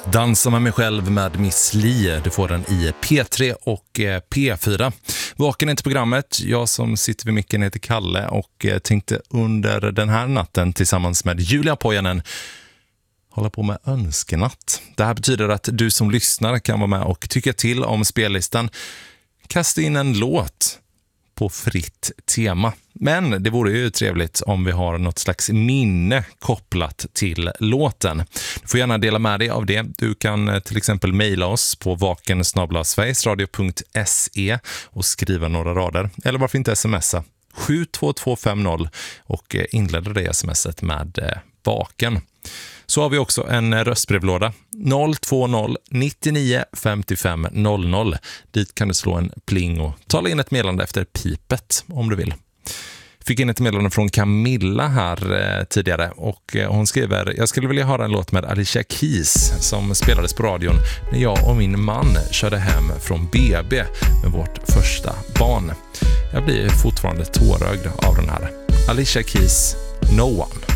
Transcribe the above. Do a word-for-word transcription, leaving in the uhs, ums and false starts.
Dansa med mig själv med Miss Li. Du får den i P tre och P fyra. Vaken inte programmet. Jag som sitter vid micken heter Kalle och tänkte under den här natten tillsammans med Julia Pojanen hålla på med önskenatt. Det här betyder att du som lyssnar kan vara med och tycka till om spellistan. Kasta in en låt på fritt tema. Men det vore ju trevligt om vi har något slags minne kopplat till låten. Du får gärna dela med dig av det. Du kan till exempel mejla oss på vaken snabel-a sverigesradio punkt se och skriva några rader. Eller varför inte smsa sju två två fem noll och inleda det smset med vaken. Så har vi också en röstbrevlåda noll två noll nittionio femtiofem noll noll. Dit kan du slå en pling och tala in ett meddelande efter pipet om du vill. Fick in ett meddelande från Camilla här eh, tidigare och eh, hon skriver: jag skulle vilja höra en låt med Alicia Keys som spelades på radion när jag och min man körde hem från B B med vårt första barn. Jag blir fortfarande tårögd av den här. Alicia Keys, No One.